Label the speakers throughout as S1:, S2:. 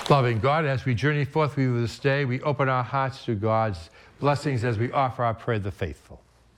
S1: Loving God, as we journey forth with you this day, we open our hearts to God's blessings as we offer our prayer to the faithful.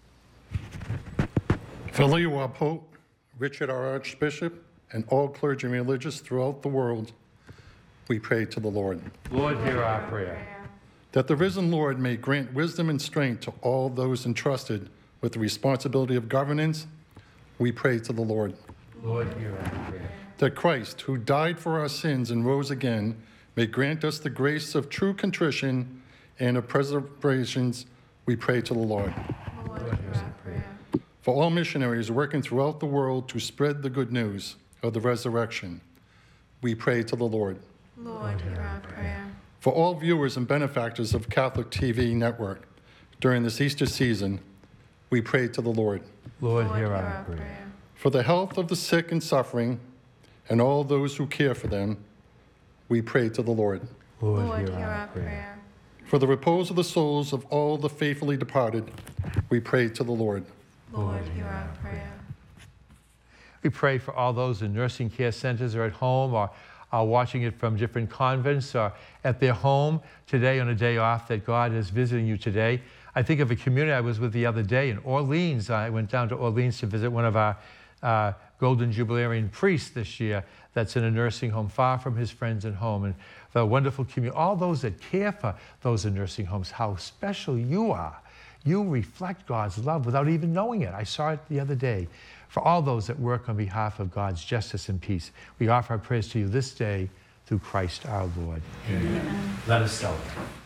S2: For Leo, our Pope, Richard, our Archbishop, and all clergy and religious throughout the world, we pray to the Lord.
S1: Lord, hear our prayer.
S2: That the risen Lord may grant wisdom and strength to all those entrusted with the responsibility of governance, we pray to the Lord.
S1: Lord, hear our prayer.
S2: That Christ, who died for our sins and rose again, may grant us the grace of true contrition and of preservations, we pray to the Lord.
S1: Lord, hear our prayer.
S2: For all missionaries working throughout the world to spread the good news of the resurrection, we pray to the Lord.
S3: Lord, hear our prayer.
S2: For all viewers and benefactors of Catholic TV Network during this Easter season, we pray to the Lord.
S1: Lord, hear our prayer.
S2: For the health of the sick and suffering and all those who care for them, we pray to the Lord.
S3: Lord, hear our prayer.
S2: For the repose of the souls of all the faithfully departed, we pray to the Lord.
S3: Lord, hear our prayer.
S1: We pray for all those in nursing care centers or at home or are watching it from different convents or at their home today on a day off, that God is visiting you today. I think of a community I was with the other day in Orleans. I went down to Orleans to visit one of our Golden Jubilarian priests this year that's in a nursing home far from his friends and home. And the wonderful community, all those that care for those in nursing homes, how special you are. You reflect God's love without even knowing it. I saw it the other day. For all those that work on behalf of God's justice and peace, we offer our prayers to you this day through Christ our Lord. Amen. Let us celebrate.